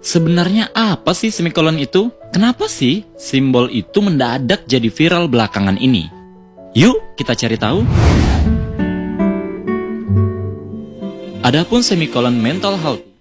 Sebenarnya apa sih semikolon itu? Kenapa sih simbol itu mendadak jadi viral belakangan ini? Yuk kita cari tahu. Adapun semikolon mental health